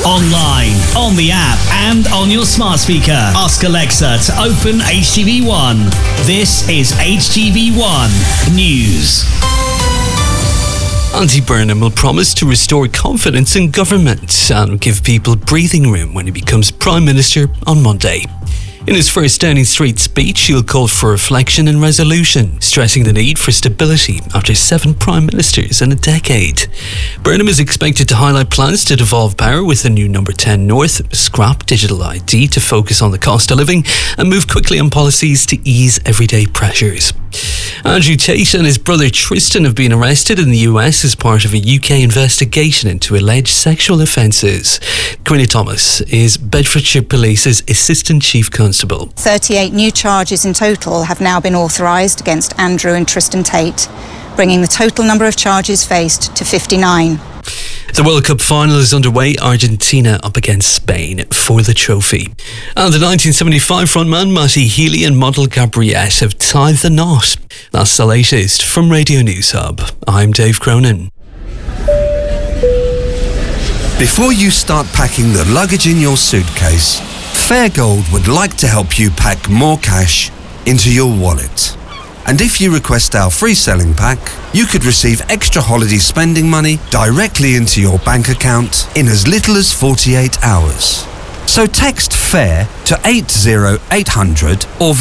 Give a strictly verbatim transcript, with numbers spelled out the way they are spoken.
online, on the app, and on your smart speaker. Ask Alexa to open H T V one. This is H T V one News. Andy Burnham will promise to restore confidence in government and give people breathing room when he becomes Prime Minister on Monday. In his first Downing Street speech, he'll call for reflection and resolution, stressing the need for stability after seven prime ministers in a decade. Burnham is expected to highlight plans to devolve power with the new Number ten North, scrap digital I D to focus on the cost of living, and move quickly on policies to ease everyday pressures. Andrew Tate and his brother Tristan have been arrested in the U S as part of a U K investigation into alleged sexual offences. Queenie Thomas is Bedfordshire Police's Assistant Chief Constable. thirty-eight new charges in total have now been authorised against Andrew and Tristan Tate, bringing the total number of charges faced to fifty-nine. The World Cup final is underway, Argentina up against Spain for the trophy. And the nineteen seventy-five frontman Matty Healy and model Gabriette have tied the knot. That's the latest from Radio News Hub. I'm Dave Cronin. Before you start packing the luggage in your suitcase, Fairgold would like to help you pack more cash into your wallet. And if you request our free selling pack, you could receive extra holiday spending money directly into your bank account in as little as forty-eight hours. So text FAIR to eight zero eight hundred or